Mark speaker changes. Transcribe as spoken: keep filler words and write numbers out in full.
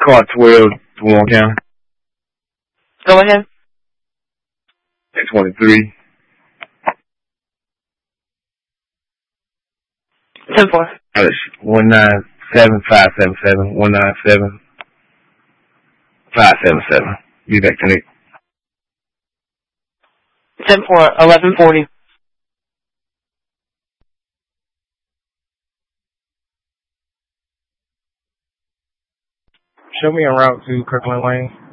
Speaker 1: Car twelve, Warren County.
Speaker 2: Go ahead.
Speaker 1: twenty-three.
Speaker 2: ten four.
Speaker 1: one nine seven five seven seven. one nine seven five seven seven. Be back to Nick.
Speaker 2: ten four, eleven forty.
Speaker 3: Show me a route to Kirkland Lane.